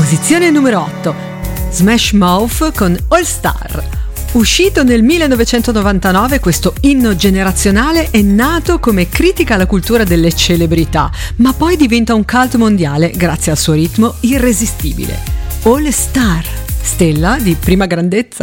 Posizione numero 8, Smash Mouth con All Star. Uscito nel 1999, questo inno generazionale è nato come critica alla cultura delle celebrità, ma poi diventa un cult mondiale grazie al suo ritmo irresistibile. All Star, stella di prima grandezza.